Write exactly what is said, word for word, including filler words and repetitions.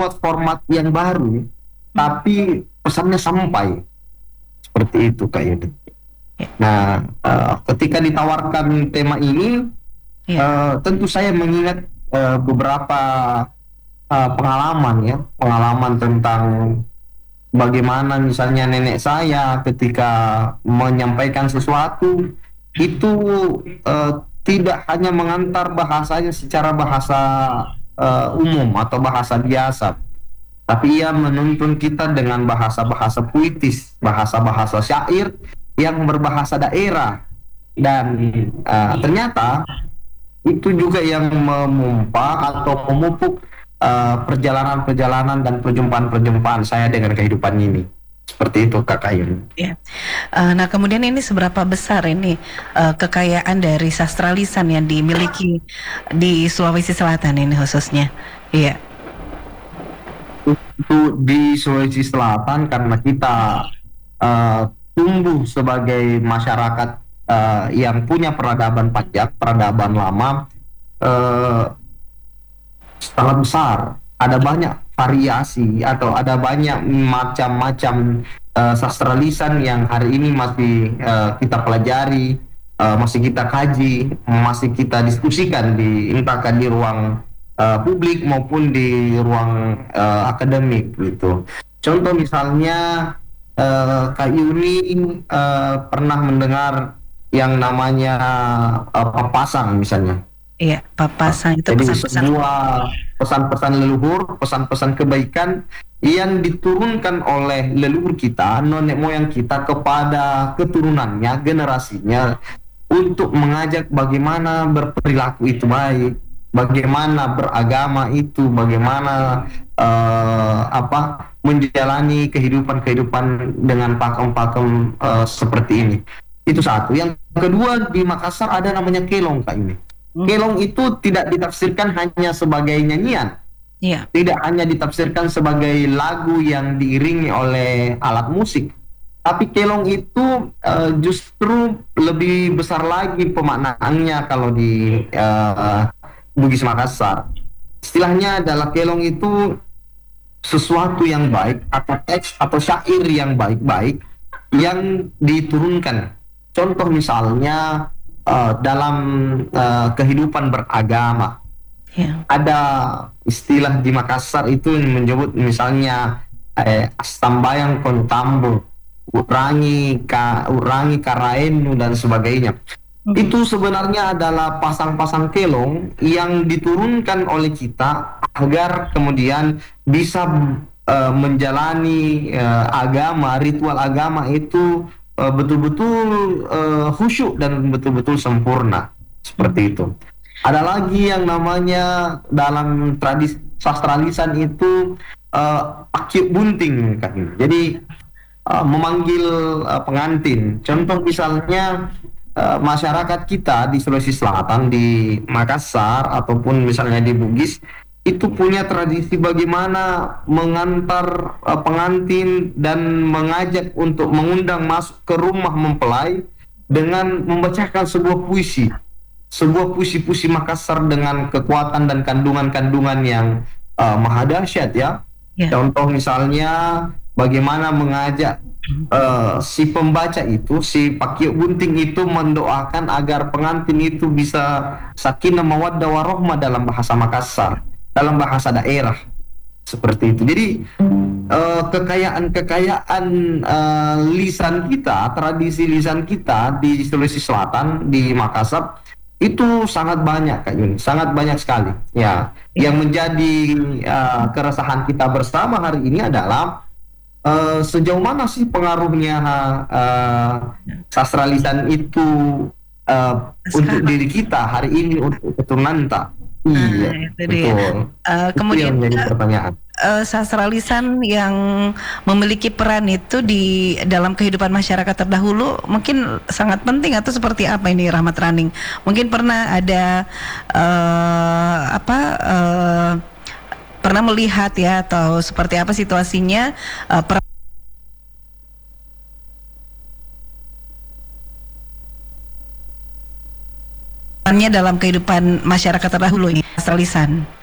membuat format yang baru, tapi pesannya sampai. Seperti itu Kak Yudi. Nah, uh, ketika ditawarkan tema ini, Ya. uh, tentu saya mengingat uh, beberapa uh, pengalaman ya, pengalaman tentang bagaimana misalnya nenek saya ketika menyampaikan sesuatu itu uh, tidak hanya mengantar bahasanya secara bahasa uh, umum atau bahasa biasa, tapi ia menuntun kita dengan bahasa-bahasa puitis, bahasa-bahasa syair yang berbahasa daerah. Dan uh, ternyata itu juga yang memompa atau memupuk uh, perjalanan-perjalanan dan perjumpaan-perjumpaan saya dengan kehidupan ini. Seperti itu Kak Ayun. Ya. Uh, nah kemudian ini seberapa besar ini uh, kekayaan dari sastra lisan yang dimiliki di Sulawesi Selatan ini khususnya? Iya. Itu di Sulawesi Selatan karena kita uh, tumbuh sebagai masyarakat uh, yang punya peradaban pajak, peradaban lama, uh, sangat besar. Ada banyak variasi atau ada banyak macam-macam uh, sastra lisan yang hari ini masih uh, kita pelajari, uh, masih kita kaji, masih kita diskusikan di entah di ruang Uh, publik maupun di ruang uh, akademik gitu. Contoh misalnya uh, Kak Yuni uh, pernah mendengar yang namanya uh, papasan misalnya. Iya, papasan itu Jadi pesan-pesan. sebuah pesan-pesan leluhur, pesan-pesan kebaikan yang diturunkan oleh leluhur kita, nenek moyang kita kepada keturunannya, generasinya untuk mengajak bagaimana berperilaku itu baik, bagaimana beragama itu, bagaimana uh, apa menjalani kehidupan-kehidupan dengan pakem-pakem uh, seperti ini. Itu satu. Yang kedua, di Makassar ada namanya kelong Kak ini. Kelong itu tidak ditafsirkan hanya sebagai nyanyian. Iya. Tidak hanya ditafsirkan sebagai lagu yang diiringi oleh alat musik. Tapi kelong itu uh, justru lebih besar lagi pemaknaannya kalau di uh, Bugis Makassar. Istilahnya adalah kelong itu sesuatu yang baik atau teks atau syair yang baik-baik yang diturunkan. Contoh misalnya uh, dalam uh, kehidupan beragama. Yeah. Ada istilah di Makassar itu yang menyebut misalnya eh, astambayang kontambo, urangi ka, urangi karaenu dan sebagainya. Mm-hmm. Itu sebenarnya adalah pasang-pasang kelong yang diturunkan oleh kita agar kemudian bisa uh, menjalani uh, agama, ritual agama itu uh, betul-betul uh, khusyuk dan betul-betul sempurna. Seperti itu. Ada lagi yang namanya dalam tradisi sastra lisan itu uh, pakyuk bunting kan. Jadi uh, memanggil uh, pengantin. Contoh misalnya uh, masyarakat kita di Sulawesi Selatan, di Makassar ataupun misalnya di Bugis itu punya tradisi bagaimana mengantar uh, pengantin dan mengajak untuk mengundang masuk ke rumah mempelai dengan membacakan sebuah puisi. Sebuah puisi-puisi Makassar dengan kekuatan dan kandungan-kandungan yang uh, maha dahsyat ya. Yeah. Contoh misalnya bagaimana mengajak uh, si pembaca itu, si pakyuk bunting itu mendoakan agar pengantin itu bisa sakinah mawaddah warahmah dalam bahasa Makassar, dalam bahasa daerah. Seperti itu. Jadi uh, kekayaan-kekayaan uh, lisan kita, tradisi lisan kita di Sulawesi Selatan, di Makassar itu sangat banyak Kak Yun, sangat banyak sekali. Ya, yang menjadi uh, keresahan kita bersama hari ini adalah uh, sejauh mana sih pengaruhnya uh, sastra lisan itu uh, untuk diri kita hari ini, untuk keturunan kita. Nah, iya, itu dia. betul. Uh, Itu kemudian yang menjadi pertanyaan. Uh, sastra lisan yang memiliki peran itu di dalam kehidupan masyarakat terdahulu mungkin sangat penting atau seperti apa ini Rahmat Raning? Mungkin pernah ada uh, apa uh, pernah melihat ya atau seperti apa situasinya uh, perannya dalam kehidupan masyarakat terdahulu ini sastra lisan?